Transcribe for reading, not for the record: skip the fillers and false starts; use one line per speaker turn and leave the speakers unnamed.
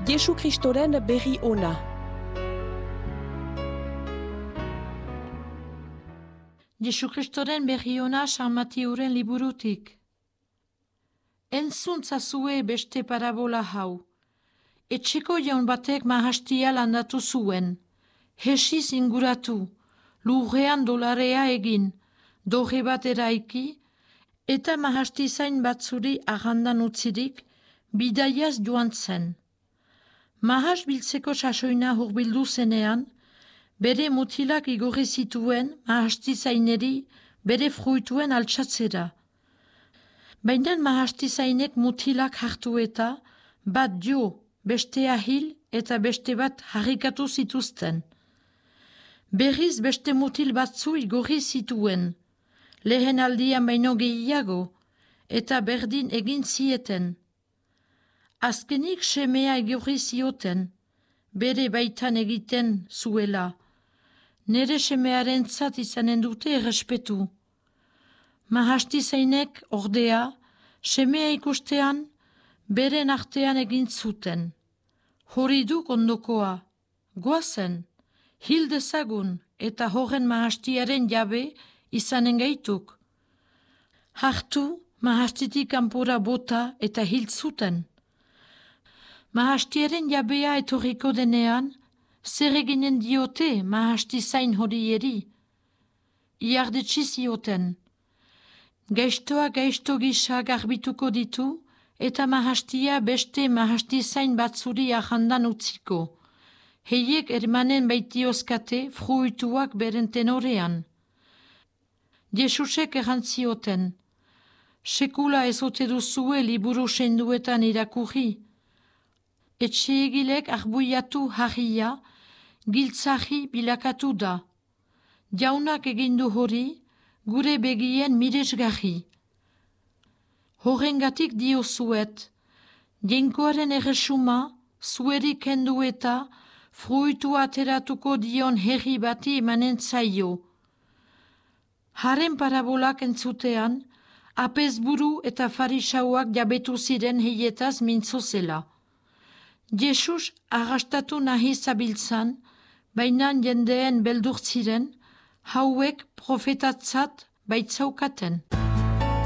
Jesu Kristoren berri ona.
Jesu Kristoren berri ona San Matiuren liburutik. Entzuntza beste parabola hau. Etxeko jaun batek mahastia landatu zuen. Hesiz inguratu, lurrean dolarea egin, doge bat eraiki, eta mahastizain batzuri agandan utzirik, bidaiaz joan zen. Mahas biltzeko sasoina hurbildu zenean, bere mutilak igorri zituen mahastizaineri bere fruituen altxatzera. Baina mahastizainek mutilak hartu eta bat jo, bestea hil eta beste bat harrikatu zituzten. Berriz beste mutil batzu igorri zituen, lehen aldian baino gehiago, eta berdin egin zieten. Azkenik semea igorri zioten, bere baitan egiten zuela. Nere semearen zat izanen dute errespetu. Mahastizainek ordea, semea ikustean, beren artean egin zuten. Hori duk ondokoa, goazen, hil dezagun eta horren mahastiaren jabe izanen gaituk. Hartu, mahastitik kanpora bota eta hil zuten. Mahastiaren jabea etorriko denean, zer eginen diote mahastizain horieri? Iardetsi zioten. Gaiztoa gaizto gisa garbituko ditu eta mahastia beste mahastizain batzuri ahandan utziko. Heiek ermanen baitiozkate fruituak beren tenorean. Jesusek errantzioten. Sekula ezote duzue liburu senduetan irakurri. Etxeegilek arbuiatu harria, giltzahi bilakatu da. Jaunak egindu hori, gure begien miresgarri. Horrengatik diozuet, jainkoaren erresuma, zueri kendu eta fruitu ateratuko dion herri bati emanen zaio. Haren parabolak entzutean, apezburu eta farisauak jabetu ziren heietaz mintzo zela. Jesus arrastatu nahi zabiltzan, baina jendeen beldur ziren, hauek profetatzat baitzaukaten.